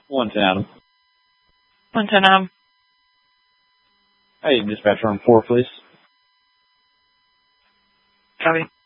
110 Adam. 110 Adam. Hey, dispatcher on 4, please. Copy.